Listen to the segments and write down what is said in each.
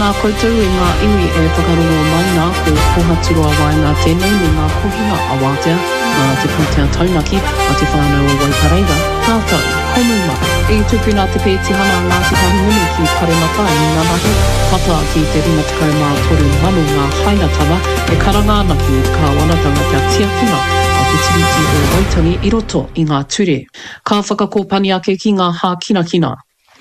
Ngā koutou e ngā iwi e whakarongo mai ngā ko pohaturo awai ngā tēnei me ngā pohinga awatea, ngā te pūtea taunaki a te whānau o Waipareira, tātou, komuma. E tupuna te pētihana Ngāti Kahungunu ki Paremata i ngā mahi, tata ki te 53 manu ngā hainatanga e karangānaki i ka wanatanga kia tiakina a te tiriti o Waitangi i roto i ngā ture. Ka whakakōpani ake ki ngā hākinakina.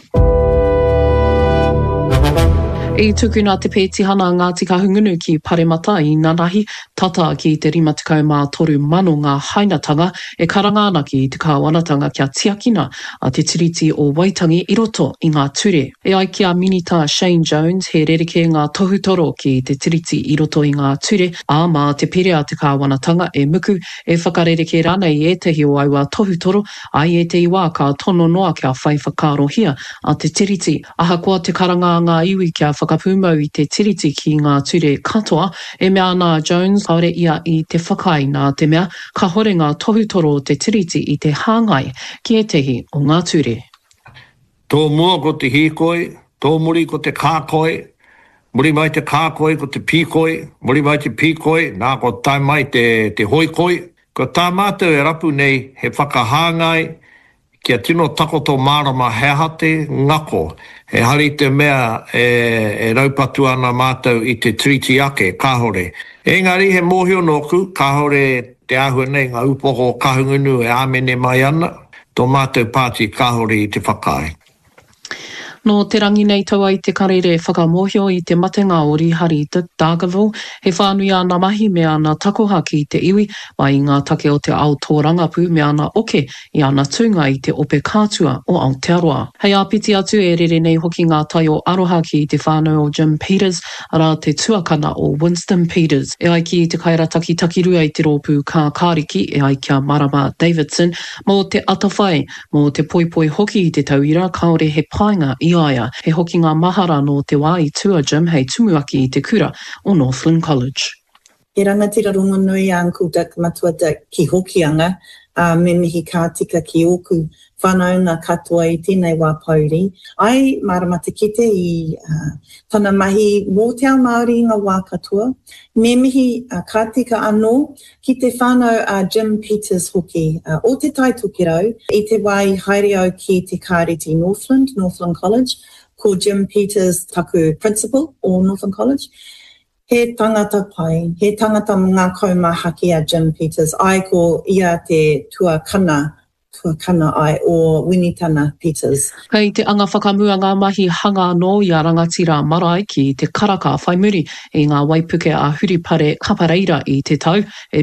E tukuna te pētihana Ngāti Kahungunu ki Paremata i Nanahi, tata ki te 53 manu ngā hainatanga e karangānaki i te kāwanatanga kia tiakina a te tiriti o Waitangi i roto i ngā ture. E ai kia minita Shane Jones he rereke ngā tohutoro ki te tiriti i roto i ngā ture, a mā te pere a te kāwanatanga e muku e whakarereke rana i etahi o aiwa tohutoro, ai e te iwa ka tono noa kia whai whakarohia a te tiriti, aha koa te karanga ngā iwi kia whakapūmau i te tiriti ki ngā ture katoa, e mea nā Jones haore ia i te whakai nā te mea, ka hore ngā tohutoro o te tiriti i te hāngai ki etehi o ngā ture. Tō mua ko te hīkoi, tō muri ko te kākoi, muri mai te kākoi ko te pīkoi, muri mai te pīkoi, nā ko tai mai te hoikoi. Ko tā mātou e rapu nei he whakahāngai, kia tino takoto mārama hehate ngako. He hari te mea e raupatu ana mātou i te treaty ake, kāhore. Engari he mōhio nōku, kāhore te āhua nei ngā upoko kahungunu e āmene mai ana, tō mātou pāti kāhore i te whakai. No te rangi nei taua i te karere whakamohio i te matenga o Rihari Dargaville, he whānui ana mahi me ana takoha ki te iwi, mai ngā take o te ao tōrangapu me ana oke i ana tūnga i te ope kātua o Aotearoa. Hei āpiti atu e rere nei hoki ngā tai o aroha ki te whānau o Jim Peters, ara te tuakana o Winston Peters. E ai ki te kairataki takirua i te rōpū kā kāriki, e ai kia Marama Davidson, mō te atawhai, mō te poipoi hoki i te tauira, kaore he painga i aia, he hoki ngā mahara no te wā i tua Jim hei tumuaki i te kura o Northland College. He rangatira rongo nui a Uncle Dick Matuata ki hokianga, me mihi kā tika ki oku whanau ngā katoa i tēnei wā pauri. Ai maramata kite i tana mahi mō te ao Māori ngā wā katoa. Me mihi kā tika anō ki te whanau Jim Peters hoki. O te tai tukirau, i te wai haere au ki te kāreti Northland College, ko Jim Peters taku principal o Northland College. He tangata pai, he tangata ngā kaumahaki a Jim Peters, ai ko ia te tuakana ai o Winitana Peters. Kei te anga whakamua ngā mahi hanga anō i a rangatira marae ki te karaka whaimuri i ngā waipuke a Huripare Kapareira i te tau e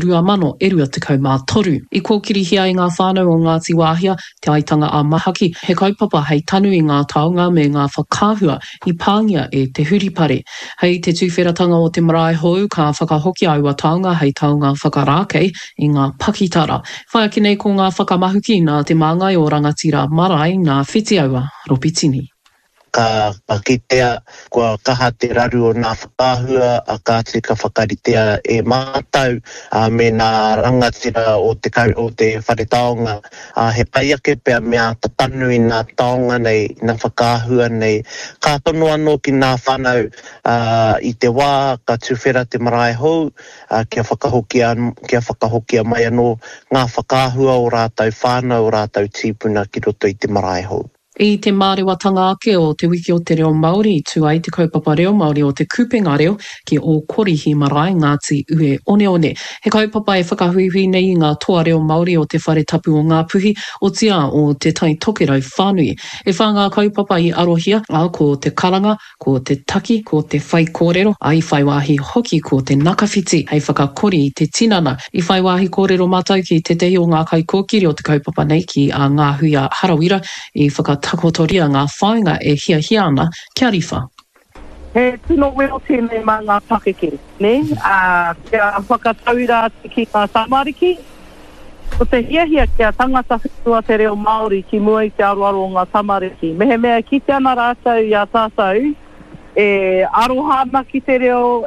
2023. I kōkirihia i ngā whānau o Ngāti Wāhia, te aitanga a Mahaki, he kaupapa hei tanu i ngā taonga me ngā whakāhua i pāngia e te Huripare. Hei te tūwheratanga o te marae hou ka whakahoki aua taonga hei taonga whakarākei i ngā pakitara. Whaiaki nei ko ngā whakamahuki nā te māngai o rangatira marae nā whitiaua Ropitini. Ka pakitea kua kaha te raru o nā whakāhua a ka tika whakaritea e mātau me nā rangatira o te wharetaonga. He pai ake pia mea tatanu i nā taonga nei, nā whakāhua nei. Ka tono anō ki nā whanau i te wā, ka tuwhera te marae hou, kia whakahokia mai anō ngā whakāhua o rātau whānau o rātau tīpuna ki roto i te marae hou. I te mārewatanga ake o te wiki o te reo Māori i tū ai te kaupapa reo Māori o te kupenga reo ki o korihi marae Ngāti Ue Oneone. He kaupapa e whakahuihui nei ngā toa reo Māori o te whare tapu o ngā puhi o tia o te tai tokerau whānui. E whā ngā kaupapa i arohia ko te karanga, ko te taki, ko te whai kōrero, ai whai wāhi hoki ko te nakawhiti, hei whakakori i te tinana. I whai wāhi kōrero mātau ki te tehi o ngā kai kōkiri o te kaupapa nei ki a ngā hui a Harawira i whakatakotoria ngā whainga e hia ana kia riwha. He tino wero tēnei mā ngā pakeke, ne? Kia whakatauira ki ngā tamariki. Ko te hia kia tangata whitua te reo Māori ki mua i te aroaro o ngā tamariki. Mehe mea ki te ana rātau i a tātou, e aroha ana ki te reo,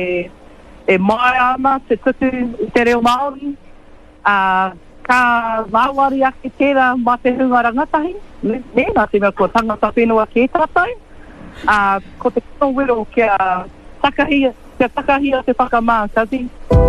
e mai ana te tutu i te reo Māori. Ka wāwari ake tērā mā te hunga rangatahi. Nā te mea kua tangata whenua ki tātou. Ko te kino wero kia takahia te whakamākati.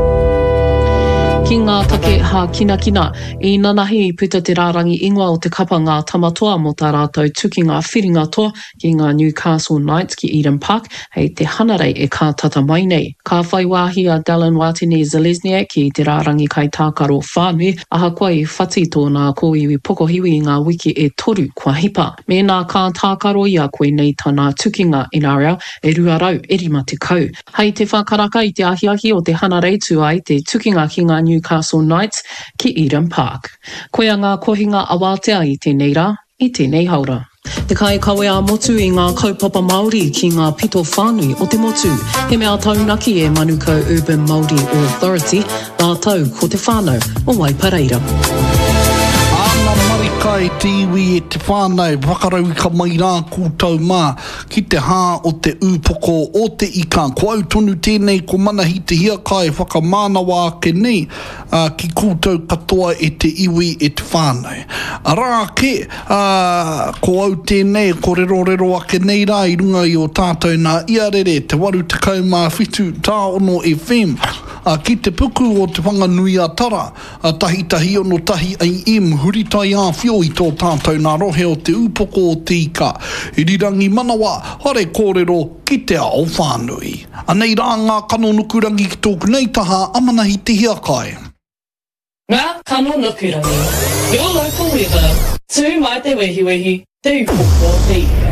Ki ngā take ha kina, I nanahi puta te rārangi ingoa o te kapa ngā tamatoa mo tā rātou tuki ngā whiringa toa ki ngā Newcastle Knights ki Eden Park, hei te hanarei e kā tata mai nei. Ka whai wāhi a Dallin Watene-Zelezniak ki te rārangi kai tākaro whānui, aha koe I whati tōna kōiwi pokohiwi I ngā wiki e toru kua hipa. Me nā kā tākaro ia koe nei tāna tukinga NRL e ruarau erima te kau. Hei te whakaraka I te ahiahi o te hanarei tu ai te tukinga ki ngā Newcastle Knights ki Eden Park. Koea ngā kohinga awatea I tēnei rā, I tēnei haura. Te kai kawe a motu I ngā kaupapa Māori ki ngā pito whānui o te motu. He mea taunaki e Manukau Urban Māori Authority, nā tau ko te whānau o Waipareira. Ana marika e te iwi e te whānau, whakarau ka mai rā kūtau mā, ki te hā o te ūpoko o te ika. Ko au tonu tēnei ko manahi te hiakai whakamānawa ake nei, ki kūtau katoa e te iwi e te whānau. Rā ke, ko au tēnei, ko rero ake nei rā I runga I o tātou nā iarere, te waru te kaumāwhitu tā ono FM. Ki te puku o te whanganui a tara, tahi ono tahi AM, huritai a whio I tō tātou nā rohe o te upoko o te ika. Irirangi manawa, hare kōrero ki te ao whānui. Anei rā ngā kano nukurangi ki tōku nei taha, amanahi te hiakai. Ngā kano nukurangi. Your local weather. Tū mai te wehiwehi, te upoko o te ika.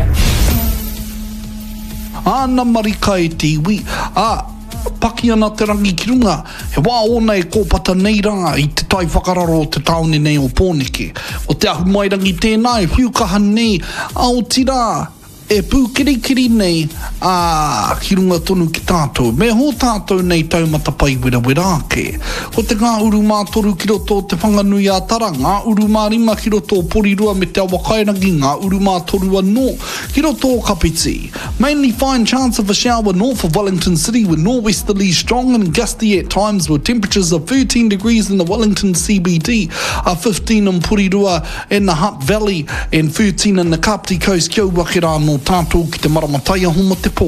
Ana marika e te iwi. Paki ana te rangi ki runga, he wā ona e kōpata nei rā I te tai whakararo o te taone nei o Pōneke. O te ahu mai rangi tēnā e whiukaha nei, Aotearoa e pūkirikiri nei ki runga tonu ki tātou. Me ho tātou nei taumata pai wera ake. Ko te ngā uru mā toru ki roto te whanganui a tara, ngā uru mā rima ki roto porirua me te awakairangi, ngā uru mā toru anō ki roto o Kapiti. Mainly fine chance of a shower north of Wellington City with norwesterly strong and gusty at times with temperatures of 13 degrees in the Wellington CBD, 15 in Porirua in the Hutt Valley and 13 in the Kapiti Coast. Kia wake rā no tātou ki te maramatai aho mo te pō.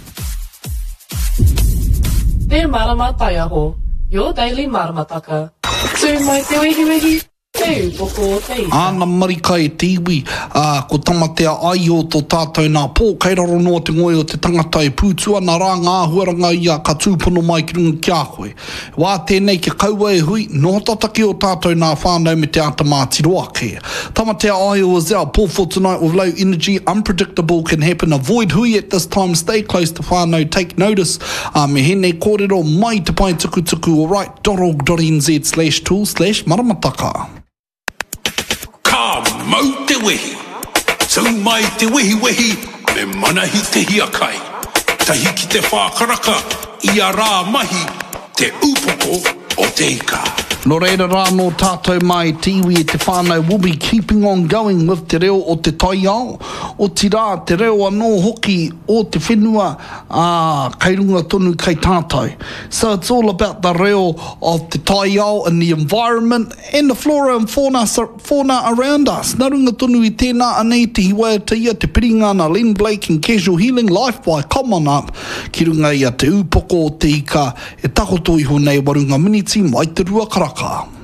Te maramatai aho, your daily maramataka. Tū mai te wehiwehi, te upoko o te ika. Ana marika e te iwi, ko tamatea ai o tō tātou nā pō, kairaro noa te ngoe o te tangata e pūtua nā rā ngā huaranga ia ka tūpono mai ki runga ki a koe. Wā tēnei ke kaua e hui, no tataki o tātou nā whānau me te atamātiro ake. Tamatea ai o is our poor for tonight with low energy, unpredictable can happen. Avoid hui at this time, stay close to whānau, take notice. Me hene kōrero mai te pai tukutuku, alright.org.nz/tool/maramataka. Ka mau te wehi, tau mai te wehi, me manahi te hiakai. Tahi ki te whākaraka, ia rā mahi, te upoko o te ika. No reira rā no tātou mai te iwi e te whānau will be keeping on going with te reo o te tai ao. O ti rā te reo anō hoki o te whenua kai runga tonu kai tātou. So it's all about the reo of te tai ao and the environment and the flora and fauna around us. Nā runga tonu I tēnā anei te hiwai te ia te piringa na Len Blake and Casual Healing Life by Common Up. Ki runga ia te upoko o te ika e takoto iho nei warunga miniti mai te rua karaka.